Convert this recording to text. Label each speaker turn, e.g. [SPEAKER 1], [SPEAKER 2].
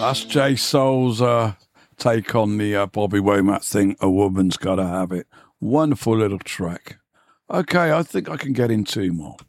[SPEAKER 1] That's Jay Soul's take on the Bobby Womack thing, A Woman's Gotta Have It. Wonderful little track. Okay, I think I can get in two more.